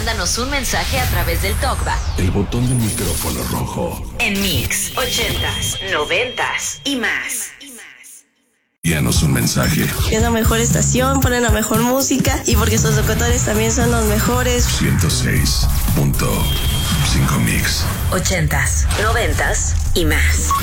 mándanos un mensaje a través del TalkBack. El botón del micrófono rojo. En Mix, 80s, 90s y más. Envíanos un mensaje. Es la mejor estación, ponen la mejor música y porque sus locutores también son los mejores. 106.5 Mix. 80s, 90s y más.